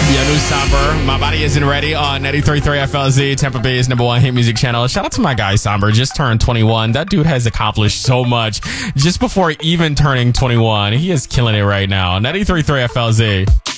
Yanu Somber, My Body Isn't Ready on 93.3 FLZ, Tampa Bay's #1 hit music channel. Shout out to my guy Somber, just turned 21. That dude has accomplished so much just before even turning 21. He is killing it right now. 93.3 FLZ.